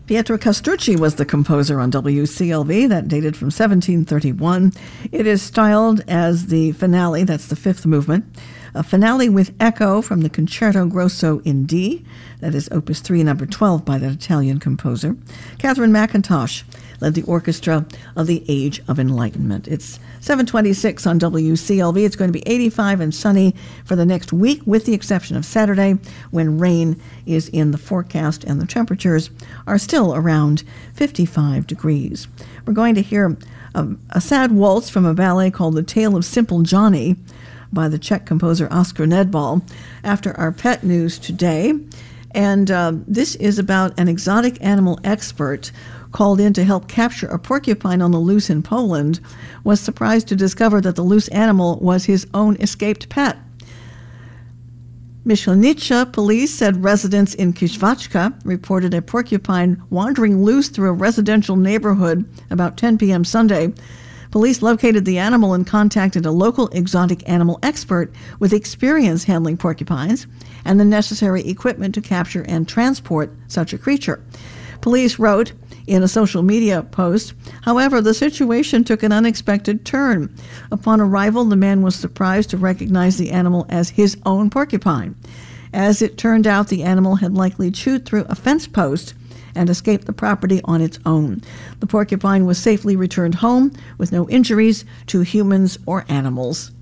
Pietro Castrucci was the composer on WCLV. That dated from 1731. It is styled as the finale, that's the fifth movement, a finale with echo from the Concerto Grosso in D, that is Opus 3, number 12 by the Italian composer. Catherine McIntosh led the orchestra of the Age of Enlightenment. It's 7:26 on WCLV. It's going to be 85 and sunny for the next week, with the exception of Saturday, when rain is in the forecast and the temperatures are still around 55 degrees. We're going to hear a sad waltz from a ballet called The Tale of Simple Johnny by the Czech composer Oskar Nedbal after our pet news today. And this is about an exotic animal expert called in to help capture a porcupine on the loose in Poland, was surprised to discover that the loose animal was his own escaped pet. Myślenice police said residents in Kishvachka reported a porcupine wandering loose through a residential neighborhood about 10 p.m. Sunday. Police located the animal and contacted a local exotic animal expert with experience handling porcupines and the necessary equipment to capture and transport such a creature. Police wrote in a social media post, however, the situation took an unexpected turn. Upon arrival, the man was surprised to recognize the animal as his own porcupine. As it turned out, the animal had likely chewed through a fence post and escaped the property on its own. The porcupine was safely returned home with no injuries to humans or animals.